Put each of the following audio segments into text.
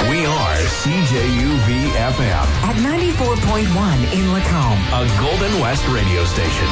We are CJUV-FM at 94.1 in Lacombe, a Golden West radio station.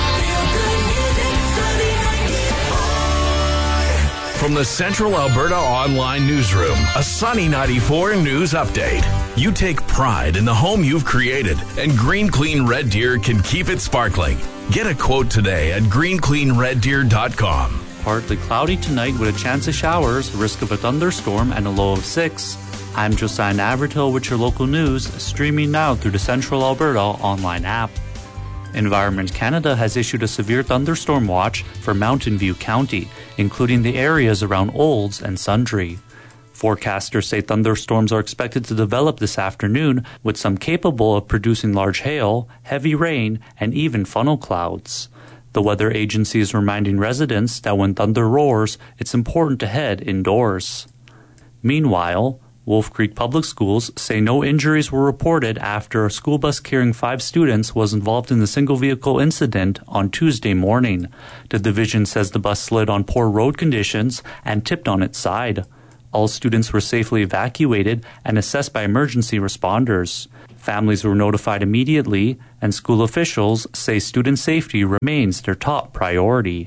From the Central Alberta Online Newsroom, a Sunny 94 news update. You take pride in the home you've created, and Green Clean Red Deer can keep it sparkling. Get a quote today at greencleanreddeer.com. Partly cloudy tonight with a chance of showers, risk of a thunderstorm, and a low of 6. I'm Josiah Navertil with your local news, streaming now through the Central Alberta online app. Environment Canada has issued a severe thunderstorm watch for Mountain View County, including the areas around Olds and Sundre. Forecasters say thunderstorms are expected to develop this afternoon, with some capable of producing large hail, heavy rain, and even funnel clouds. The weather agency is reminding residents that when thunder roars, it's important to head indoors. Meanwhile, Wolf Creek Public Schools say no injuries were reported after a school bus carrying 5 students was involved in the single-vehicle incident on Tuesday morning. The division says the bus slid on poor road conditions and tipped on its side. All students were safely evacuated and assessed by emergency responders. Families were notified immediately, and school officials say student safety remains their top priority.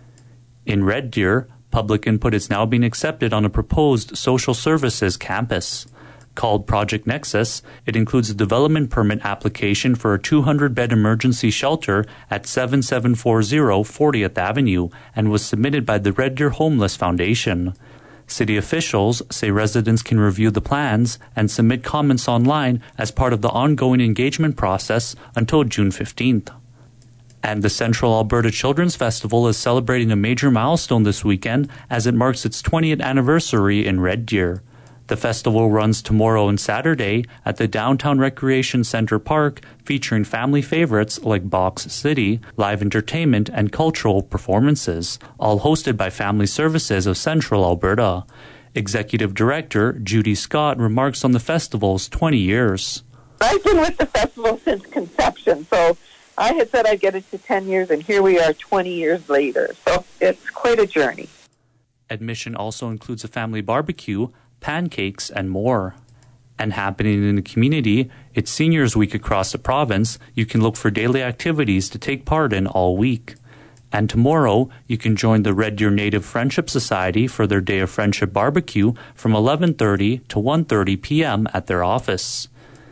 In Red Deer, public input is now being accepted on a proposed social services campus. Called Project Nexus, it includes a development permit application for a 200-bed emergency shelter at 7740 40th Avenue and was submitted by the Red Deer Homeless Foundation. City officials say residents can review the plans and submit comments online as part of the ongoing engagement process until June 15th. And the Central Alberta Children's Festival is celebrating a major milestone this weekend as it marks its 20th anniversary in Red Deer. The festival runs tomorrow and Saturday at the Downtown Recreation Center Park, featuring family favorites like Box City, live entertainment, and cultural performances, all hosted by Family Services of Central Alberta. Executive Director Judy Scott remarks on the festival's 20 years. I've been with the festival since conception, so I had said I'd get it to 10 years, and here we are 20 years later. So it's quite a journey. Admission also includes a family barbecue, pancakes, and more. And happening in the community, it's Seniors Week across the province. You can look for daily activities to take part in all week. And tomorrow, you can join the Red Deer Native Friendship Society for their Day of Friendship barbecue from 11:30 to 1:30 p.m. at their office.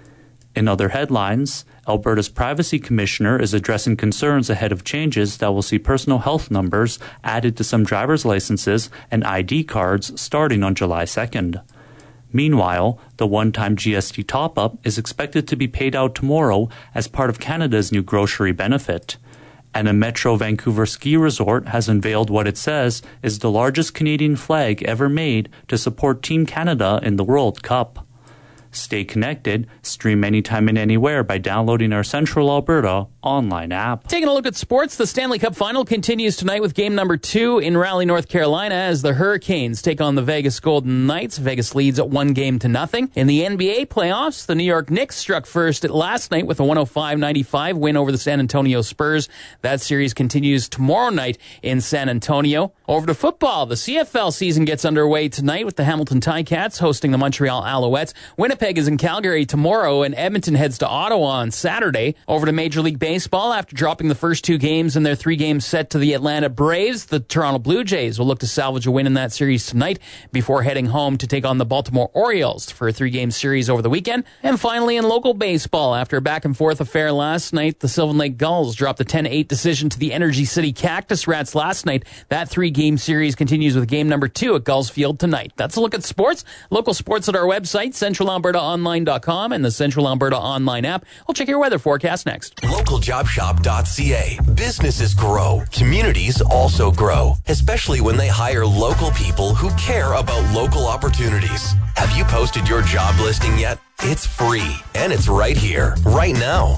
In other headlines, Alberta's Privacy Commissioner is addressing concerns ahead of changes that will see personal health numbers added to some driver's licenses and ID cards starting on July 2nd. Meanwhile, the one-time GST top-up is expected to be paid out tomorrow as part of Canada's new grocery benefit. And a Metro Vancouver ski resort has unveiled what it says is the largest Canadian flag ever made to support Team Canada in the World Cup. Stay connected. Stream anytime and anywhere by downloading our Central Alberta online app. Taking a look at sports, the Stanley Cup Final continues tonight with game number 2 in Raleigh, North Carolina, as the Hurricanes take on the Vegas Golden Knights. Vegas leads at 1-0. In the NBA playoffs, the New York Knicks struck first at last night with a 105-95 win over the San Antonio Spurs. That series continues tomorrow night in San Antonio. Over to football, the CFL season gets underway tonight with the Hamilton Ticats hosting the Montreal Alouettes. Winnipeg is in Calgary tomorrow, and Edmonton heads to Ottawa on Saturday. Over to Major League Baseball, after dropping the first 2 games in their 3-game set to the Atlanta Braves, the Toronto Blue Jays will look to salvage a win in that series tonight before heading home to take on the Baltimore Orioles for a 3-game series over the weekend. And finally, in local baseball, after a back-and-forth affair last night, the Sylvan Lake Gulls dropped a 10-8 decision to the Energy City Cactus Rats last night. That 3-game series continues with game number 2 at Gulls Field tonight. That's a look at sports. Local sports at our website, centralalbertaonline.com, and the Central Alberta Online app. We'll check your weather forecast next. LocalJobShop.ca. Businesses grow. Communities also grow, especially when they hire local people who care about local opportunities. Have you posted your job listing yet? It's free, and it's right here, right now.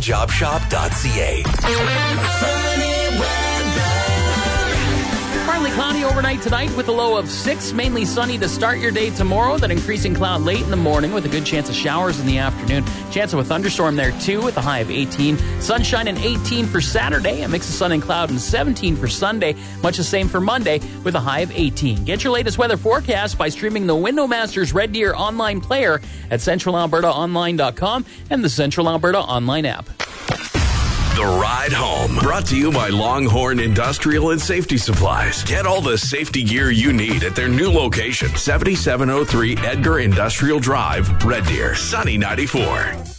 LocalJobShop.ca. Partly Cloudy overnight tonight with a low of 6. Mainly sunny to start your day tomorrow. Then increasing cloud late in the morning with a good chance of showers in the afternoon. Chance of a thunderstorm there too with a high of 18. Sunshine and 18 for Saturday. A mix of sun and cloud and 17 for Sunday. Much the same for Monday with a high of 18. Get your latest weather forecast by streaming the Windowmasters Red Deer online player at centralalbertaonline.com and the Central Alberta online app. The Ride Home, brought to you by Longhorn Industrial and Safety Supplies. Get all the safety gear you need at their new location, 7703 Edgar Industrial Drive, Red Deer, Sunny 94.